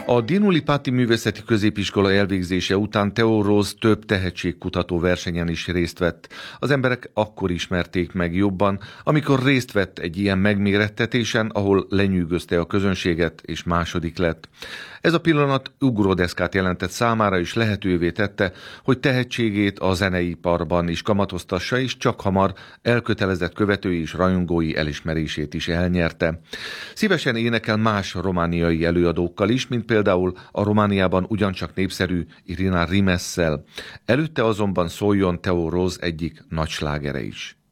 A Dinuli Patti Művészeti Középiskola elvégzése után Theo Rose több tehetségkutató versenyen is részt vett. Az emberek akkor ismerték meg jobban, amikor részt vett egy ilyen megmérettetésen, ahol lenyűgözte a közönséget és második lett. Ez a pillanat ugródeszkát jelentett számára, és lehetővé tette, hogy tehetségét a zeneiparban is kamatoztassa, és csak hamar elkötelezett követői és rajongói elismerését is elnyerte. Szívesen énekel más romániai előadókkal is, mint például a Romániában ugyancsak népszerű Irina Rimesszel. Előtte azonban szóljon Theo Rose egyik nagy slágere is.